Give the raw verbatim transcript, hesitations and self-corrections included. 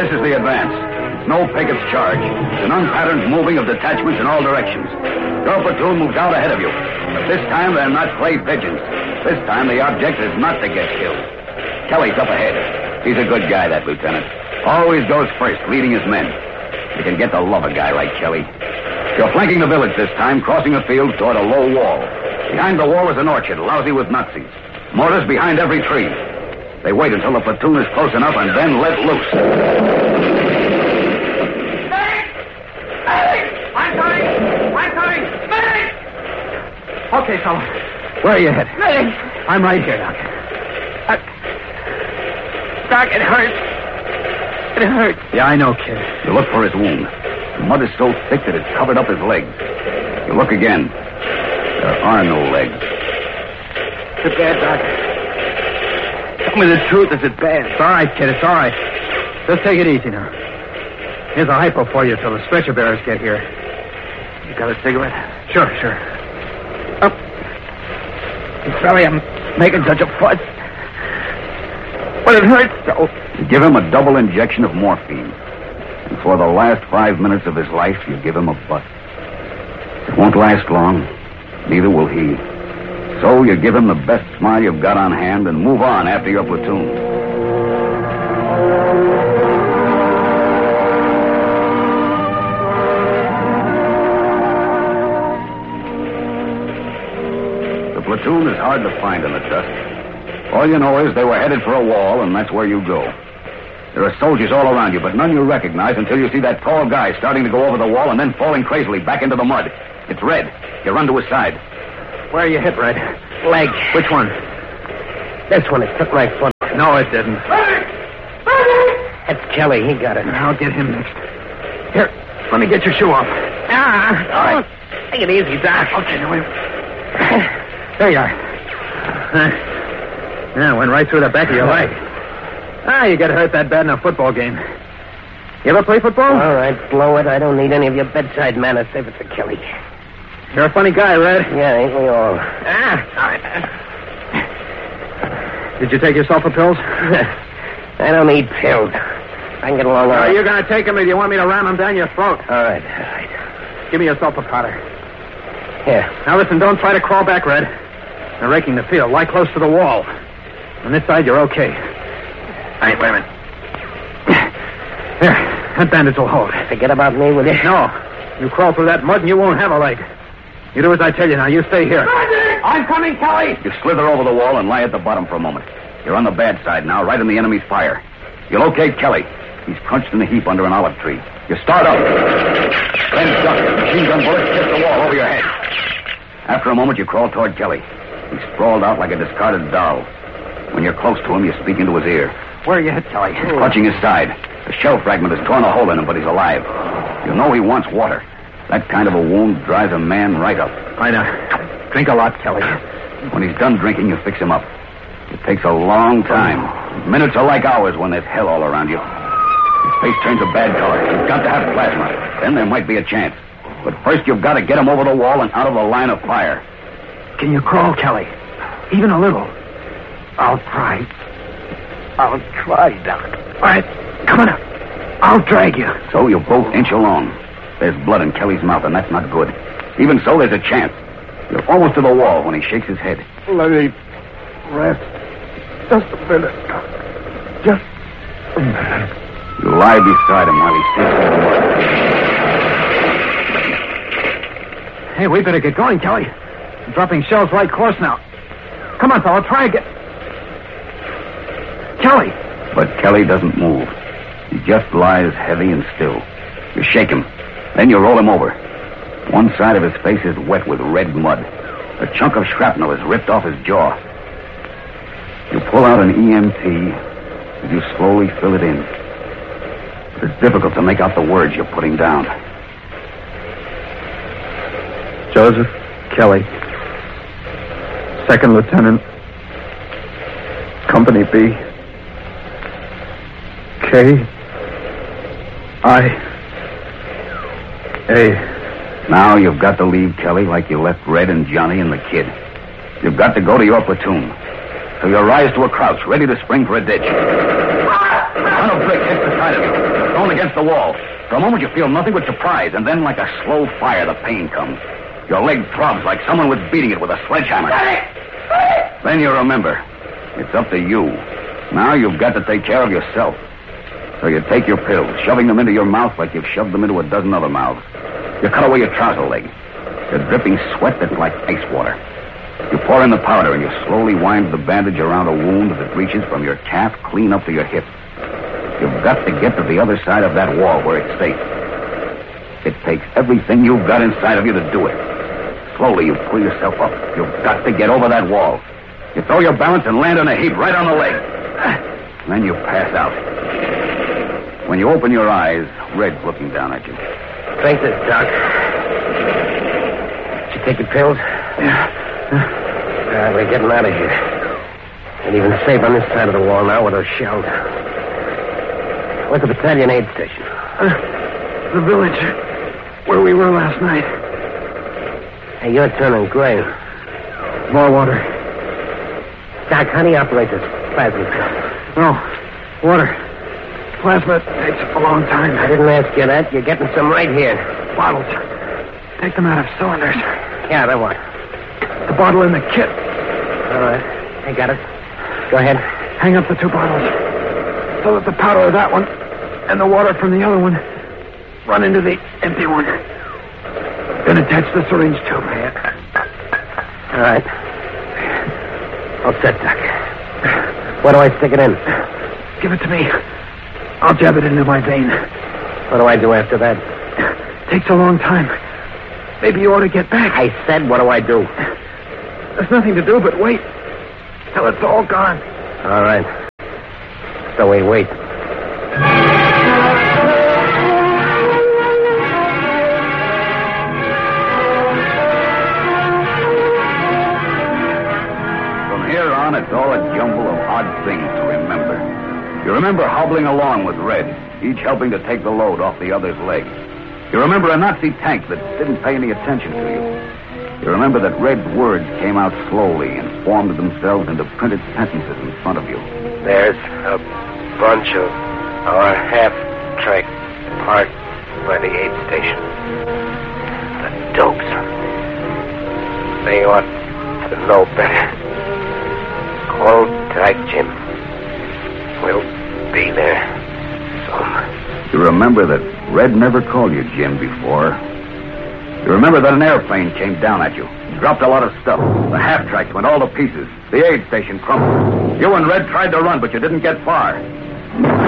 this is the advance. It's no Pickett's charge. It's an unpatterned moving of detachments in all directions. Your platoon moves out ahead of you. But this time, they're not clay pigeons. This time, the object is not to get killed. Kelly's up ahead. He's a good guy, that lieutenant. Always goes first, leading his men. You can get to love a guy like Kelly. You're flanking the village this time, crossing a field toward a low wall. Behind the wall is an orchard, lousy with Nazis. Mortars behind every tree. They wait until the platoon is close enough and then let loose. Medic! Medic! I'm coming! I'm coming! Medic! Okay, fella. Where are you headed? Medic! I'm right here, Doc. Uh, Doc, it hurts. It hurts. Yeah, I know, kid. You look for his wound. The mud is so thick that it's covered up his legs. You look again. There are no legs. Is it bad, Doc? Tell me the truth. Is it bad? It's all right, kid. It's all right. Just take it easy now. Here's a hypo for you till the stretcher bearers get here. You got a cigarette? Sure, sure. Up. I'm sorry I'm making such a fuss. But it hurts so. You give him a double injection of morphine. And for the last five minutes of his life, you give him a butt. It won't last long. Neither will he. So you give him the best smile you've got on hand and move on after your platoon. The platoon is hard to find in the dust. All you know is they were headed for a wall, and that's where you go. There are soldiers all around you, but none you recognize until you see that tall guy starting to go over the wall and then falling crazily back into the mud. It's Red. You run to his side. Where are you hit, Red? Leg. Which one? This one. It took my foot. No, it didn't. Medic! Medic! That's Kelly. He got it. I'll get him next. Here, let me get your shoe off. Ah! All right. Oh, take it easy, Doc. Okay, now wait. There you are. Uh, yeah, went right through the back of your leg. Ah, you get hurt that bad in a football game. You ever play football? All right, blow it. I don't need any of your bedside manners. Save it for Kelly. You're a funny guy, Red. Yeah, ain't we all? Ah! Did you take your sulfur pills? I don't need pills. I can get along all Are right. you going to take them, or do you want me to ram them down your throat? All right, all right. Give me your sulfur powder. Here. Now, listen, don't try to crawl back, Red. They're raking the field. Lie close to the wall. On this side, you're okay. All right, wait a minute. There, that bandage will hold. Forget about me, will you? No. You crawl through that mud and you won't have a leg. You do as I tell you now. You stay here. I'm coming, Kelly. You slither over the wall and lie at the bottom for a moment. You're on the bad side now, right in the enemy's fire. You locate Kelly. He's crunched in a heap under an olive tree. You start up. Then duck. Machine gun bullets hit the wall over your head. After a moment, you crawl toward Kelly. He's sprawled out like a discarded doll. When you're close to him, you speak into his ear. Where are you hit, Kelly? He's clutching his side. A shell fragment has torn a hole in him, but he's alive. You know he wants water. That kind of a wound dries a man right up. I know. Drink a lot, Kelly. When he's done drinking, you fix him up. It takes a long time. Minutes are like hours when there's hell all around you. His face turns a bad color. You've got to have plasma. Then there might be a chance. But first you've got to get him over the wall and out of the line of fire. Can you crawl, Kelly? Even a little. I'll try. I'll try, Doc. All right, come on up. I'll drag you. So you both inch along. There's blood in Kelly's mouth, and that's not good. Even so, there's a chance. You're almost to the wall when he shakes his head. Let me rest. Just a minute. Just a minute. You lie beside him while he sits in the mud. Hey, we better get going, Kelly. I'm dropping shells right close now. Come on, fella, try again. Kelly! But Kelly doesn't move. He just lies heavy and still. You shake him. Then you roll him over. One side of his face is wet with red mud. A chunk of shrapnel is ripped off his jaw. You pull out an E M T as you slowly fill it in. It's difficult to make out the words you're putting down. Joseph Kelly, Second Lieutenant, Company B, K, I, A. Now you've got to leave Kelly like you left Red and Johnny and the kid. You've got to go to your platoon. So you rise to a crouch, ready to spring for a ditch. A ton of brick hits the side of you. against the wall. For a moment, you feel nothing but surprise, and then, like a slow fire, the pain comes. Your leg throbs like someone was beating it with a sledgehammer. Then you remember. It's up to you. Now you've got to take care of yourself. So you take your pills, shoving them into your mouth like you've shoved them into a dozen other mouths. You cut away your trouser leg. You're dripping sweat that's like ice water. You pour in the powder and you slowly wind the bandage around a wound that reaches from your calf clean up to your hip. You've got to get to the other side of that wall where it's safe. It takes everything you've got inside of you to do it. Slowly you pull yourself up. You've got to get over that wall. You throw your balance and land in a heap right on the leg. Then you pass out. When you open your eyes, Red's looking down at you. Thanks, Doc. Did you take your pills? Yeah. Uh, we're getting out of here. Ain't even safe on this side of the wall now with those shells. Where's the battalion aid station? Uh, the village where we were last night. Hey, you're turning gray. More water. Doc, how do you operate this plasma cup? No. Water. Plasma takes a long time. I didn't ask you that. You're getting some right here. Bottles. Take them out of cylinders. Yeah, that one. The bottle in the kit. All right. I got it. Go ahead. Hang up the two bottles so that the powder of that one and the water from the other one run into the empty one. Then attach the syringe tube. Yeah. All right. All set, Doc. Where do I stick it in? Give it to me. I'll jab it into my vein. What do I do after that? Takes a long time. Maybe you ought to get back. I said, what do I do? There's nothing to do but wait till it's all gone. All right. So we wait. From here on, it's all a jumble of odd things to remember. You remember hobbling along with Red, each helping to take the load off the other's leg. You remember a Nazi tank that didn't pay any attention to you. You remember that Red's words came out slowly and formed themselves into printed sentences in front of you. There's a bunch of our half-track parked by the aid station. The dopes. They ought to know better. Hold tight, Jim. We'll be there soon. You remember that Red never called you Jim before. You remember that an airplane came down at you. Dropped a lot of stuff. The half-tracks went all to pieces. The aid station crumbled. You and Red tried to run, but you didn't get far.